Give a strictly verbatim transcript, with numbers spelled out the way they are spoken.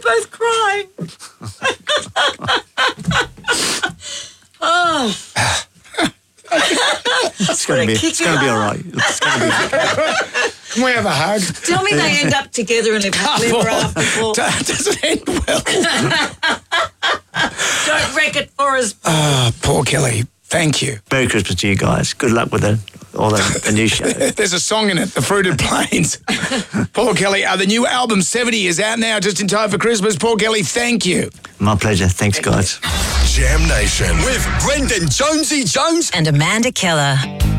both crying. Oh. It's going to be, it's going to be all right. It's going to be. Can we have a hug? Tell me they end up together and live happily ever after, Paul. Does it end well? Don't wreck it for us, Paul. Oh, poor Kelly. Thank you. Merry Christmas to you guys. Good luck with it. All the, the new show. There's a song in it, The Fruited Plains. Paul Kelly, uh, the new album seventy is out now just in time for Christmas. Paul Kelly, thank you. My pleasure. Thanks, guys. Jam Nation with Brendan Jonesy Jones and Amanda Keller.